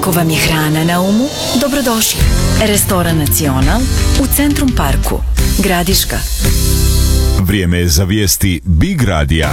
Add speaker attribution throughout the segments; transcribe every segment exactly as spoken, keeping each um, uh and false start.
Speaker 1: Ako vam je hrana na umu, dobrodošli. Restoran Nacional u Centrum Parku, Gradiška.
Speaker 2: Vrijeme je za vijesti Big Radija.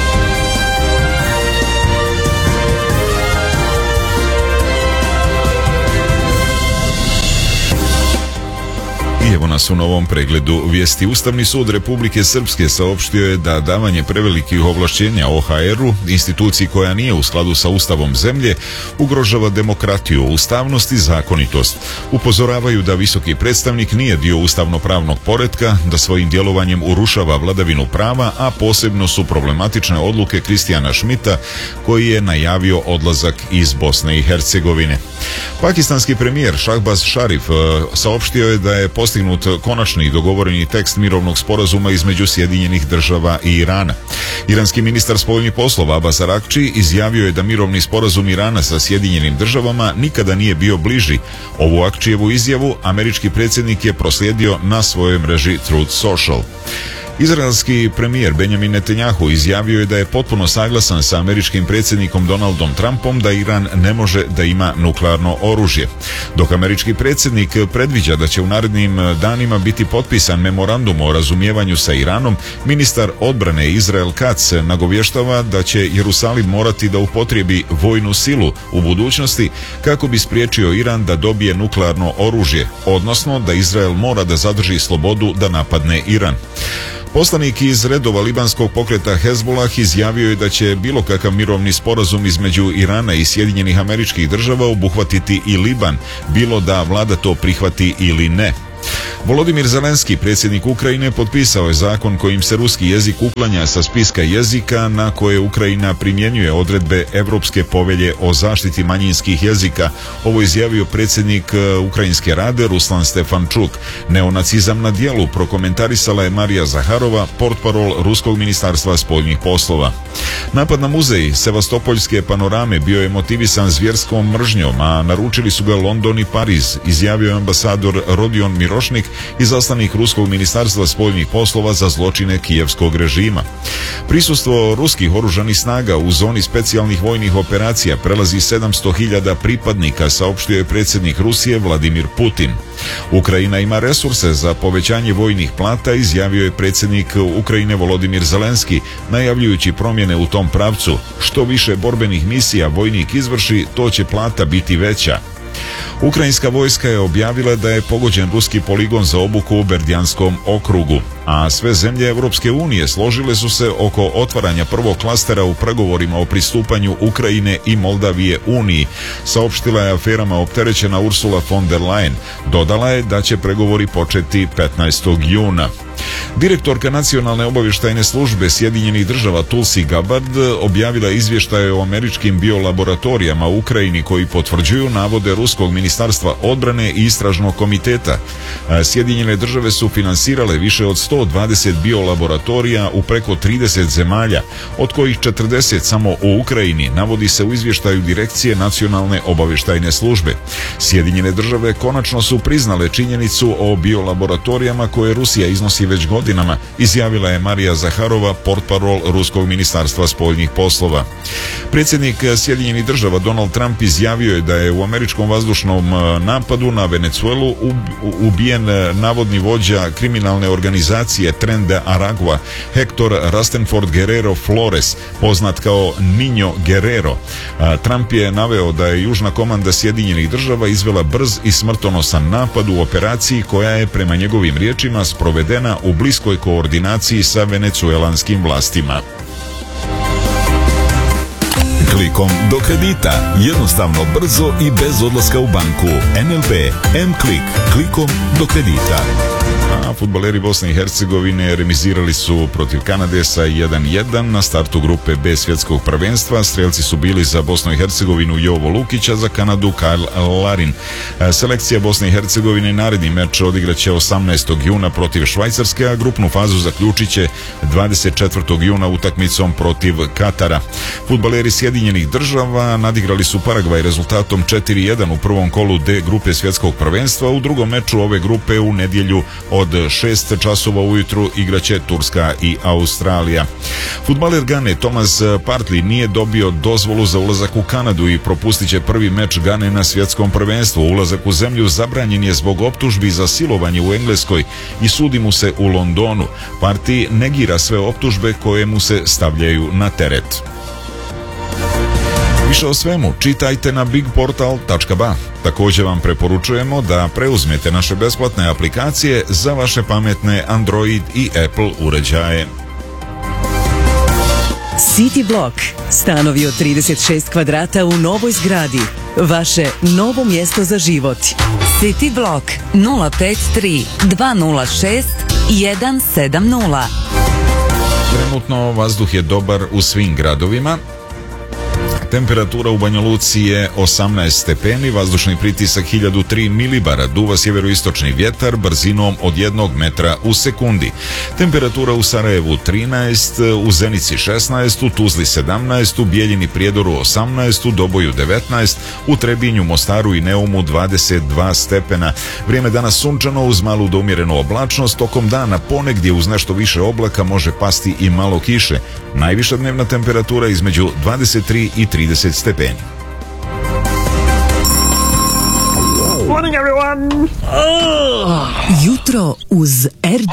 Speaker 2: I evo nas u novom pregledu vijesti. Ustavni sud Republike Srpske saopštio je da davanje prevelikih ovlašćenja O H R-u, instituciji koja nije u skladu sa Ustavom zemlje, ugrožava demokratiju, ustavnost i zakonitost. Upozoravaju da visoki predstavnik nije dio ustavno-pravnog poretka, da svojim djelovanjem urušava vladavinu prava, a posebno su problematične odluke Kristijana Šmita, koji je najavio odlazak iz Bosne i Hercegovine. Pakistanski premijer Shahbaz Sharif saopštio je da je postignut konačni dogovoreni tekst mirovnog sporazuma između Sjedinjenih država i Irana. Iranski ministar spoljnih poslova Abbas Araghči izjavio je da mirovni sporazum Irana sa Sjedinjenim državama nikada nije bio bliži. Ovu Akčijevu izjavu američki predsjednik je proslijedio na svojoj mreži Truth Social. Izraelski premijer Benjamin Netanjahu izjavio je da je potpuno saglasan sa američkim predsjednikom Donaldom Trumpom da Iran ne može da ima nuklearno oružje. Dok američki predsjednik predviđa da će u narednim danima biti potpisan memorandum o razumijevanju sa Iranom, ministar odbrane Izrael Katz nagovještava da će Jerusalim morati da upotrijebi vojnu silu u budućnosti kako bi spriječio Iran da dobije nuklearno oružje, odnosno da Izrael mora da zadrži slobodu da napadne Iran. Poslanik iz redova libanskog pokreta Hezbollah izjavio je da će bilo kakav mirovni sporazum između Irana i Sjedinjenih Američkih Država obuhvatiti i Liban, bilo da vlada to prihvati ili ne. Volodimir Zelenski, predsjednik Ukrajine, potpisao je zakon kojim se ruski jezik uklanja sa spiska jezika na koje Ukrajina primjenjuje odredbe Europske povelje o zaštiti manjinskih jezika. Ovo izjavio predsjednik Ukrajinske rade Ruslan Stefančuk. Neonacizam na djelu prokomentarisala je Marija Zaharova, portparol Ruskog ministarstva spoljnih poslova. Napad na muzej Sevastopoljske panorame bio je motivisan zvjerskom mržnjom, a naručili su ga London i Pariz, izjavio je ambasador Rodion Mirošnik, izaslanik Ruskog ministarstva spoljnih poslova za zločine kijevskog režima. Prisustvo ruskih oružanih snaga u zoni specijalnih vojnih operacija prelazi sedamsto hiljada pripadnika, saopštio je predsjednik Rusije Vladimir Putin. Ukrajina ima resurse za povećanje vojnih plata, izjavio je predsjednik Ukrajine Volodimir Zelenski, najavljujući promjene u tom pravcu. Što više borbenih misija vojnik izvrši, to će plata biti veća. Ukrajinska vojska je objavila da je pogođen ruski poligon za obuku u Berdjanskom okrugu, a sve zemlje Europske unije složile su se oko otvaranja prvog klastera u pregovorima o pristupanju Ukrajine i Moldavije Uniji, saopštila je aferama opterećena Ursula von der Leyen. Dodala je da će pregovori početi petnaestog juna. Direktorka nacionalne obavještajne službe Sjedinjenih država Tulsi Gabbard objavila izvještaje o američkim biolaboratorijama u Ukrajini koji potvrđuju navode Ruskog ministarstva odbrane i istražnog komiteta. Sjedinjene države su finansirale više od sto dvadeset biolaboratorija u preko trideset zemalja, od kojih četrdeset samo u Ukrajini, navodi se u izvještaju Direkcije nacionalne obavještajne službe. Sjedinjene države konačno su priznale činjenicu o biolaboratorijama koje Rusija iznosi već godinama, izjavila je Marija Zaharova, portparol Ruskog ministarstva spoljnih poslova. Predsjednik Sjedinjenih država Donald Trump izjavio je da je u američkom vazdušnom napadu na Venezuelu ubijen navodni vođa kriminalne organizacije Tren de Aragua, Hector Rastenford Guerrero Flores, poznat kao Niño Guerrero. Trump je naveo da je južna komanda Sjedinjenih država izvela brz i smrtonosan napad u operaciji koja je prema njegovim riječima sprovedena u bliskoj koordinaciji sa venecuelanskim vlastima. Klikom do kredita. Jednostavno, brzo i bez odlaska u banku. N L B M-Klik. Klikom do kredita. A fudbaleri Bosne i Hercegovine remizirali su protiv Kanade sa jedan jedan na startu grupe B svjetskog prvenstva. Strelci su bili za Bosnu i Hercegovinu Jovo Lukić, a za Kanadu Kyle Larin. Selekcija Bosne i Hercegovine naredni meč odigraće osamnaestog juna protiv Švajcarske, a grupnu fazu zaključit će dvadeset četvrtog juna utakmicom protiv Katara. Fudbaleri Sjedinjenih država nadigrali su Paragvaj rezultatom četiri jedan u prvom kolu D grupe svjetskog prvenstva. U drugom meču ove grupe u nedjelju od šest časova ujutru igraće Turska i Australija. Fudbaler Gane Thomas Partey nije dobio dozvolu za ulazak u Kanadu i propustit će prvi meč Gane na svjetskom prvenstvu. Ulazak u zemlju zabranjen je zbog optužbi za silovanje u Engleskoj i sudi mu se u Londonu. Partey negira sve optužbe koje mu se stavljaju na teret. Više o svemu čitajte na big portal tačka ba. Također vam preporučujemo da preuzmete naše besplatne aplikacije za vaše pametne Android i Apple uređaje.
Speaker 3: City Block. Stanovi od trideset šest kvadrata u novoj zgradi. Vaše novo mjesto za život.
Speaker 4: City Block nula pet tri dva nula šest jedan sedam nula.
Speaker 2: Trenutno vazduh je dobar u svim gradovima. Temperatura u Banja Luci je osamnaest stepeni, vazdušni pritisak hiljadu tri milibara, duva sjeveroistočni vjetar brzinom od jednog metra u sekundi. Temperatura u Sarajevu trinaest, u Zenici šesnaest, u Tuzli sedamnaest, u Bijeljini Prijedoru osamnaest, u Doboju devetnaest, u Trebinju, Mostaru i Neumu dvadeset dva stepena. Vrijeme danas sunčano uz malu do umjerenu oblačnost, tokom dana ponegdje uz nešto više oblaka može pasti i malo kiše. Najviša dnevna temperatura između dvadeset tri i trideset stepeni.
Speaker 5: Morning everyone!
Speaker 3: Jutro uz R